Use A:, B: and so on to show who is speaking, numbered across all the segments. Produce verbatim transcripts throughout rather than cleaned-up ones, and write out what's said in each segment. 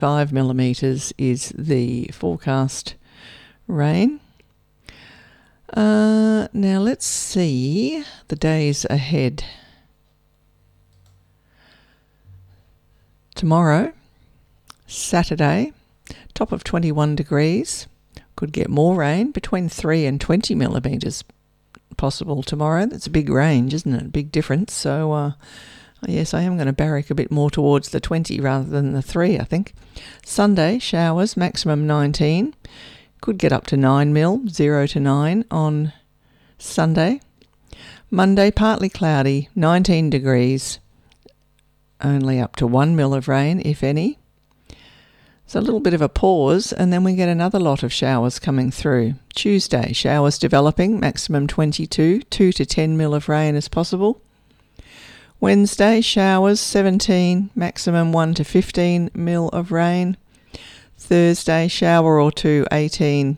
A: five millimetres is the forecast rain. Uh, now let's see the days ahead. Tomorrow, Saturday, top of twenty-one degrees. Could get more rain, between three and twenty millimetres possible tomorrow. That's a big range, isn't it? A big difference. So, uh, yes, I am going to barrack a bit more towards the twenty rather than the three, I think. Sunday, showers, maximum nineteen. Could get up to nine mil, zero to nine on Sunday. Monday, partly cloudy, nineteen degrees. Only up to one mil of rain, if any. So a little bit of a pause, and then we get another lot of showers coming through. Tuesday, showers developing, maximum twenty-two, two to ten mil of rain as possible. Wednesday, showers, seventeen, maximum one to fifteen mil of rain. Thursday, shower or two, eighteen,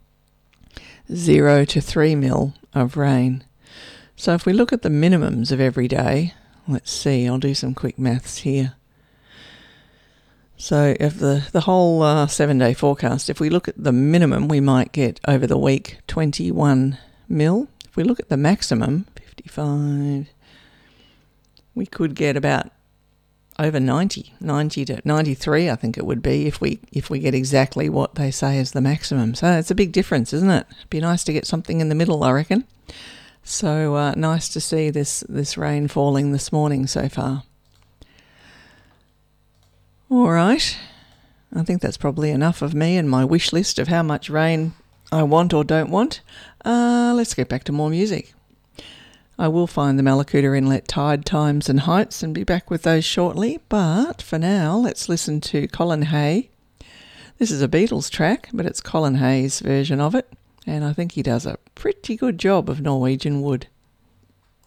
A: zero to three mil of rain. So if we look at the minimums of every day, let's see, I'll do some quick maths here. So if the, the whole uh, seven-day forecast, if we look at the minimum, we might get over the week twenty-one mil. If we look at the maximum, fifty-five, we could get about over ninety, ninety to ninety-three, I think it would be, if we if we get exactly what they say is the maximum. So it's a big difference, isn't it? It'd be nice to get something in the middle, I reckon. So uh, nice to see this, this rain falling this morning so far. All right, I think that's probably enough of me and my wish list of how much rain I want or don't want. Uh, let's get back to more music. I will find the Mallacoota Inlet tide times and heights and be back with those shortly, but for now let's listen to Colin Hay. This is a Beatles track, but it's Colin Hay's version of it, and I think he does a pretty good job of Norwegian Wood.